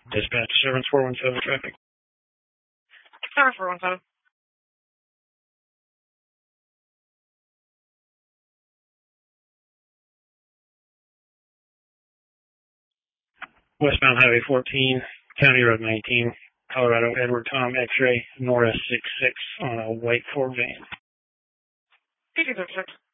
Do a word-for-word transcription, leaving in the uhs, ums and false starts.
Dispatch seven four one seven traffic. seven four one seven. Westbound Highway fourteen, County Road nineteen, Colorado Edward Tom X-ray, Norris six six on a white Ford van. P two six six.